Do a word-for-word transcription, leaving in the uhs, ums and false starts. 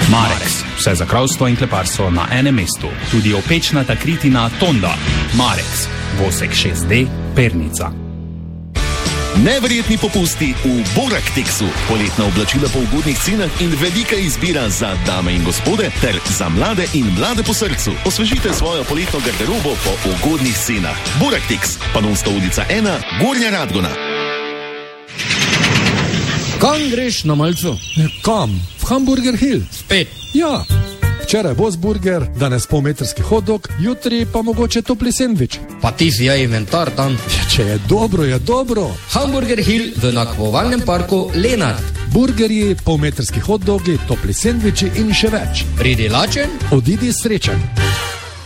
Marex, vse za kravstvo in kleparstvo na enem mestu. Tudi opečnata kritina Tonda. Marex, vosek šest D, Pernica. Neverjetni popusti v Boraktexu. Poletna oblačila po ugodnih cenah in velika izbira za dame in gospode ter za mlade in mlade po srcu. Osvežite svojo poletno garderobo po ugodnih cenah. Boraktex, Panonska ulica ena, Gornja Radgona. Kam greš na malcu? Kam? V Hamburger Hill. Spet? Ja. Včeraj Bosburger, danes polmetrski hotdog, jutri pa mogoče topli sendvič. Pa ti si ja inventar tam. Ja, če je dobro, je dobro. Hamburger Hill v nakupovalnem parku Lenart. Burgerji, polmetrski hotdogi, topli sendviči in še več. Pridi lačen, odidi srečen.